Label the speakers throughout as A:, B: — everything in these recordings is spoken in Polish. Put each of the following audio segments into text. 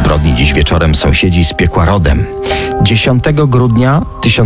A: zbrodni dziś wieczorem sąsiedzi z piekła rodem. 10 grudnia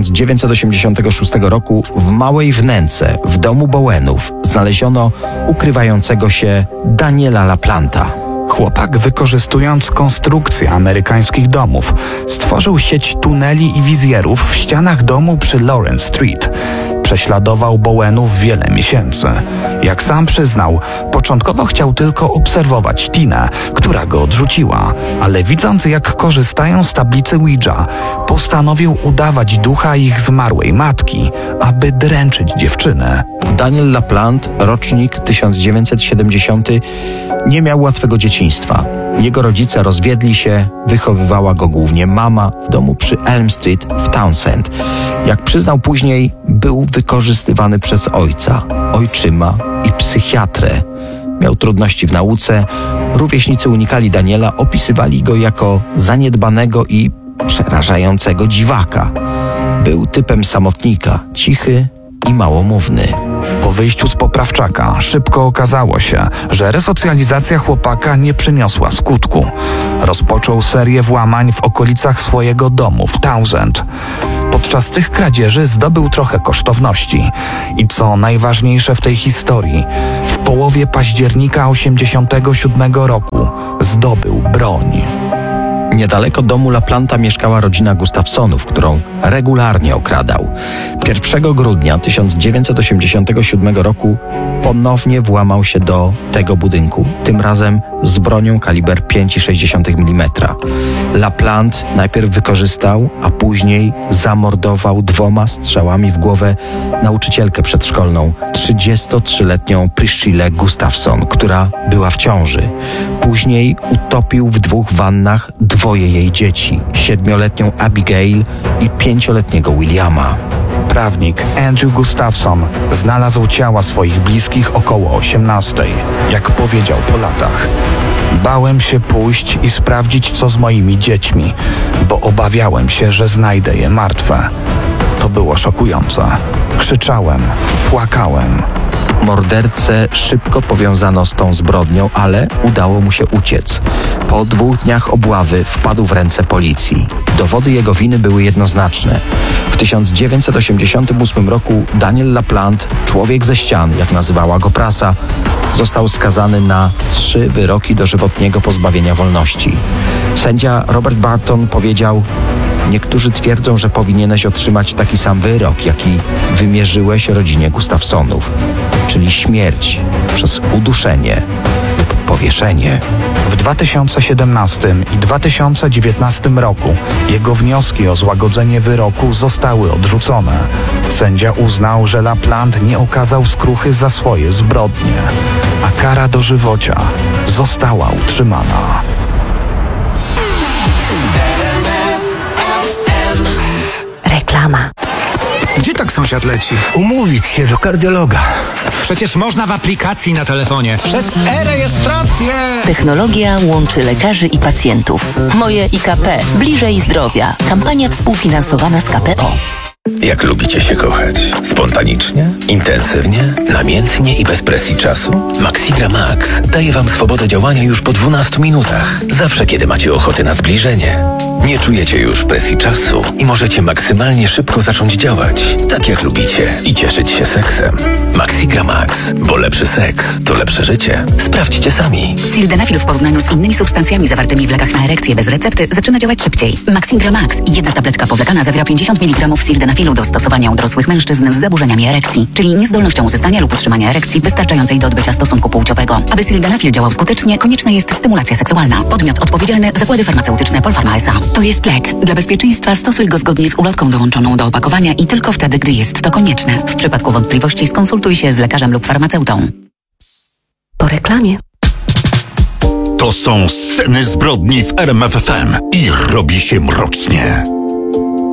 A: 1986 roku w Małej Wnęce w domu Bowenów znaleziono ukrywającego się Daniela LaPlanta.
B: Chłopak, wykorzystując konstrukcję amerykańskich domów, stworzył sieć tuneli i wizjerów w ścianach domu przy Lawrence Street. Prześladował Bowenów wiele miesięcy. Jak sam przyznał, początkowo chciał tylko obserwować Tinę, która go odrzuciła, ale widząc, jak korzystają z tablicy Ouija, postanowił udawać ducha ich zmarłej matki, aby dręczyć dziewczynę.
A: Daniel LaPlante, rocznik 1970, nie miał łatwego dzieciństwa. Jego rodzice rozwiedli się, wychowywała go głównie mama w domu przy Elm Street w Townsend. Jak przyznał później, był wykorzystywany przez ojca, ojczyma i psychiatrę. Miał trudności w nauce. Rówieśnicy unikali Daniela, opisywali go jako zaniedbanego i przerażającego dziwaka. Był typem samotnika, cichy i małomówny.
B: Po wyjściu z poprawczaka szybko okazało się, że resocjalizacja chłopaka nie przyniosła skutku. Rozpoczął serię włamań w okolicach swojego domu w Townsend. Podczas tych kradzieży zdobył trochę kosztowności i co najważniejsze w tej historii, w połowie października 1987 roku zdobył broń.
A: Niedaleko domu LaPlanta mieszkała rodzina Gustafsonów, którą regularnie okradał. 1 grudnia 1987 roku ponownie włamał się do tego budynku, tym razem z bronią kaliber 5,6 mm. LaPlante najpierw wykorzystał, a później zamordował 2 strzałami w głowę nauczycielkę przedszkolną, 33-letnią Priscillę Gustafson, która była w ciąży. Później utopił w 2 wannach 2 jej dzieci, 7-letnią Abigail i 5-letniego Williama.
B: Prawnik Andrew Gustafson znalazł ciała swoich bliskich około 18:00. Jak powiedział po latach: bałem się pójść i sprawdzić, co z moimi dziećmi, bo obawiałem się, że znajdę je martwe. To było szokujące. Krzyczałem, płakałem.
A: Mordercę szybko powiązano z tą zbrodnią, ale udało mu się uciec. Po 2 dniach obławy wpadł w ręce policji. Dowody jego winy były jednoznaczne. W 1988 roku Daniel LaPlante, człowiek ze ścian, jak nazywała go prasa, został skazany na 3 wyroki dożywotniego pozbawienia wolności. Sędzia Robert Barton powiedział: niektórzy twierdzą, że powinieneś otrzymać taki sam wyrok, jaki wymierzyłeś rodzinie Gustafsonów, czyli śmierć przez uduszenie lub powieszenie.
B: W 2017 i 2019 roku jego wnioski o złagodzenie wyroku zostały odrzucone. Sędzia uznał, że LaPlante nie okazał skruchy za swoje zbrodnie, a kara dożywocia została utrzymana.
C: Reklama.
D: Gdzie tak sąsiad leci?
E: Umówić się do kardiologa.
D: Przecież można w aplikacji na telefonie. Przez e-rejestrację!
C: Technologia łączy lekarzy i pacjentów. Moje IKP. Bliżej zdrowia. Kampania współfinansowana z KPO.
E: Jak lubicie się kochać? Spontanicznie? Intensywnie? Namiętnie i bez presji czasu? Maxigra Max daje Wam swobodę działania już po 12 minutach. Zawsze, kiedy macie ochotę na zbliżenie. Nie czujecie już presji czasu i możecie maksymalnie szybko zacząć działać, tak jak lubicie, i cieszyć się seksem. Maxigra Max, bo lepszy seks to lepsze życie. Sprawdźcie sami.
F: Sildenafil w porównaniu z innymi substancjami zawartymi w lekach na erekcję bez recepty zaczyna działać szybciej. Maxigra Max, 1 tabletka powlekana, zawiera 50 mg sildenafilu do stosowania u dorosłych mężczyzn z zaburzeniami erekcji, czyli niezdolnością uzyskania lub utrzymania erekcji wystarczającej do odbycia stosunku płciowego. Aby sildenafil działał skutecznie, konieczna jest stymulacja seksualna. Podmiot odpowiedzialny: zakłady farmaceutyczne Polpharma S.A. To jest lek. Dla bezpieczeństwa stosuj go zgodnie z ulotką dołączoną do opakowania i tylko wtedy, gdy jest to konieczne. W przypadku wątpliwości skonsultuj się z lekarzem lub farmaceutą.
C: Po reklamie.
G: To są sceny zbrodni w RMF FM i robi się mrocznie.